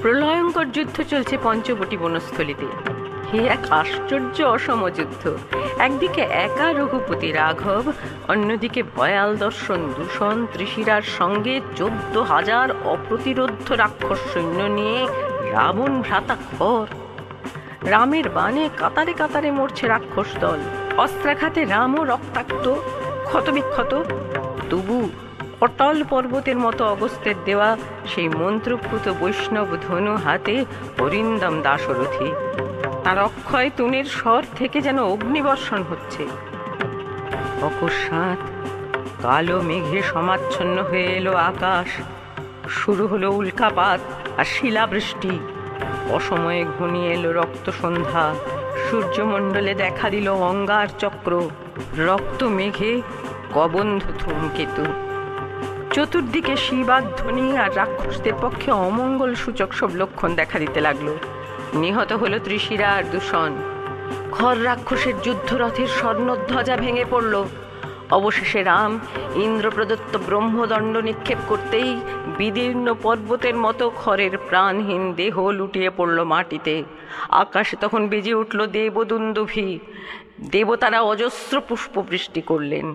প্রলয়ঙ্কর যুদ্ধ চলছে পঞ্চবটী বনস্থলীতে। হে এক আশ্চর্য অসম যুদ্ধ! একদিকে একা রঘুপতি রাঘব, অন্যদিকে ভয়াল দর্শন দূষণ ত্রিশিরার সঙ্গে 14,000 অপ্রতিরোধ্য রাক্ষস সৈন্য নিয়ে রাবণ ভ্রাতা খর। রামের বাণে কাতারে কাতারে মরছে রাক্ষস দল। অস্ত্রাঘাতে রামও রক্তাক্ত, ক্ষতবিক্ষত। তবু অটল পর্বতের মতো অগস্ত্যের দেওয়া সেই মন্ত্রপুত বৈষ্ণব ধনু হাতে অরিন্দম দাশরথী। তার অক্ষয় তুনের স্বর থেকে যেন অগ্নিবর্ষণ হচ্ছে। অকস্মাৎ কালো মেঘে সমাচ্ছন্ন হয়ে এলো আকাশ। শুরু হলো উল্কাপাত আর শিলাবৃষ্টি। অসময়ে ঘনিয়ে এলো রক্ত সন্ধ্যা। সূর্যমণ্ডলে দেখা দিল অঙ্গার চক্র। রক্ত মেঘে কবন্ধ ধূমকেতু। চতুর্দিকে শিবাধ্বনি আর রাক্ষসদের পক্ষে অমঙ্গল সূচক সব লক্ষণ দেখা দিতে লাগলো। নিহত হলো ত্রিশিরা আর দূষণ। খর রাক্ষসের যুদ্ধরথের স্বর্ণধ্বজা ভেঙে পড়ল। অবশেষে রাম ইন্দ্র প্রদত্ত ব্রহ্মদণ্ড নিক্ষেপ করতেই বিদীর্ণ পর্বতের মতো খরের প্রাণহীন দেহ লুটিয়ে পড়ল মাটিতে। আকাশে তখন বেজে উঠল দেবদুন্দুভি। দেবতারা অজস্র পুষ্পবৃষ্টি করলেন।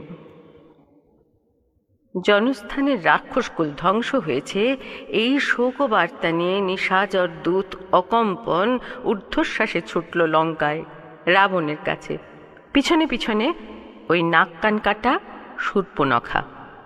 জনস্থানের রাক্ষসকুল ধ্বংস হয়েছে, এই শোকবার্তা নিয়ে নিশাচর দূত অকম্পন ঊর্ধ্বশ্বাসে ছুটল লঙ্কায় রাবণের কাছে। পিছনে পিছনে ওই নাক কান কাটা শূর্পণখা।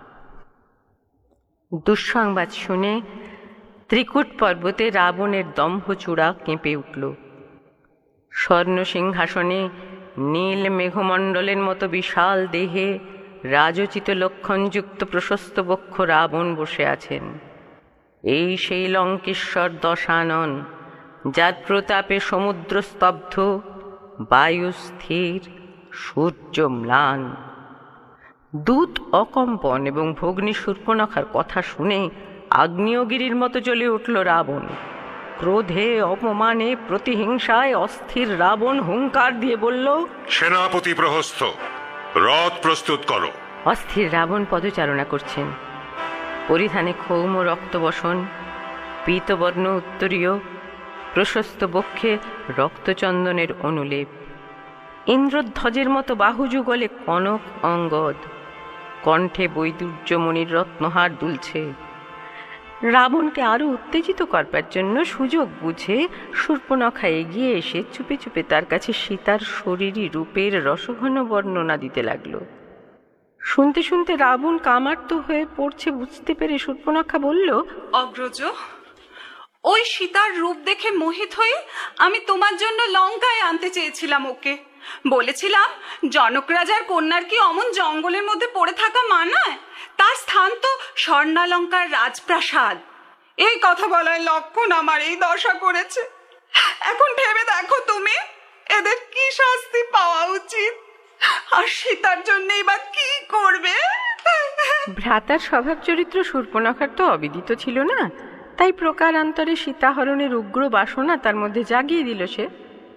দুঃসংবাদ শুনে ত্রিকূট পর্বতে রাবণের দম্ভচূড়া কেঁপে উঠল। স্বর্ণ সিংহাসনে নীল মেঘমণ্ডলের মতো বিশাল দেহে রাজোচিত লক্ষণযুক্ত প্রশস্ত বক্ষ রাবণ বসে আছেন। এই সেই লঙ্কেশ্বর দশানন, যার প্রতাপে সমুদ্র স্তব্ধ, বায়ু স্থির, সূর্য ম্লান। দূত অকম্পন এবং ভগ্নী শূর্পণখার কথা শুনে আগ্নেয়গিরির মতো জ্বলে উঠল রাবণ। ক্রোধে অপমানে প্রতিহিংসায় অস্থির রাবণ হুঙ্কার দিয়ে বলল, সেনাপতি প্রহস্ত, রথ প্রস্তুত করো। অস্থির রাবণ পদচারণা করছেন। পরিধানে ক্ষৌম রক্তবসন, পীতবর্ণ উত্তরীয়, প্রশস্ত বক্ষে রক্তচন্দনের অনুলেপ। ইন্দ্রধ্বজের মতো বাহুযুগলে কনক অঙ্গদ, কণ্ঠে বৈদুর্যমণির রত্নহার দুলছে। রাবণকে আরো উত্তেজিত করবার জন্য সুযোগ বুঝে শূর্পণখা এগিয়ে এসে চুপে চুপে তার কাছে সীতার শরীরী রূপের রসঘন বর্ণনা দিতে লাগলো। শুনতে শুনতে রাবণ কামার্ত হয়ে পড়ছে বুঝতে পেরে শূর্পণখা বলল, অগ্রজ, ওই সীতার রূপ দেখে মোহিত হয়ে আমি তোমার জন্য লঙ্কায় আনতে চেয়েছিলাম ওকে। বলেছিলাম, জনক রাজার কন্যার কি অমন জঙ্গলের মধ্যে পড়ে থাকা মানায়? তার স্থান তো স্বর্ণালঙ্কার রাজপ্রাসাদ। এই কথা বলায় লক্ষণ আমার এই দশা করেছে। এখন ভেবে দেখো তুমি, এদের কি শাস্তি পাওয়া উচিত, আর সীতার জন্যই বা কি করবে? ভ্রাতার স্বভাব চরিত্র শূর্পণখার তো অবিদিত ছিল না, তাই প্রকারান্তরে সীতাহরণের উগ্র বাসনা তার মধ্যে জাগিয়ে দিল সে।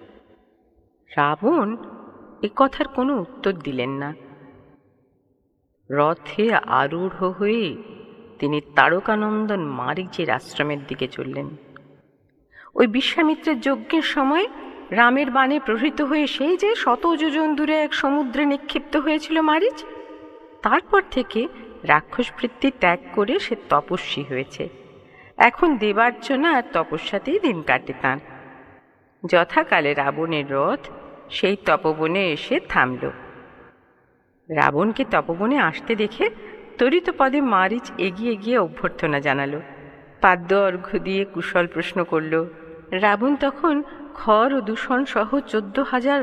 রাবণ এ কথার কোনো উত্তর দিলেন না। রথে আরূঢ় হয়ে তিনি তারকানন্দন মারীচের আশ্রমের দিকে চললেন। ওই বিশ্বামিত্রের যজ্ঞের সময় রামের বাণে প্রহৃত হয়ে সেই যে 100 যোজন দূরে এক সমুদ্রে নিক্ষিপ্ত হয়েছিল মারীচ, তারপর থেকে রাক্ষসবৃত্তি ত্যাগ করে সে তপস্বী হয়েছে। এখন দেবার্চনা আর তপস্যাতেই দিন কাটে তাঁর। যথাকালে রাবণের রথ সেই তপবনে এসে থামল। রাবণকে তপবনে আসতে দেখে তরিত পদে মারীচ এগিয়ে গিয়ে অভ্যর্থনা জানালো, পাদ্য অর্ঘ্য দিয়ে কুশল প্রশ্ন করল। রাবণ তখন খর ও দূষণ সহ 14,000